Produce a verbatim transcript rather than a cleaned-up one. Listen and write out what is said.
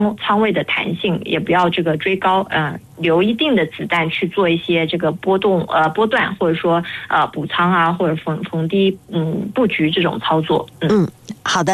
仓位的弹性，也不要这个追高，呃，留一定的子弹去做一些这个波动呃波段，或者说呃补仓啊，或者逢逢低嗯布局这种操作。嗯， 嗯，好的。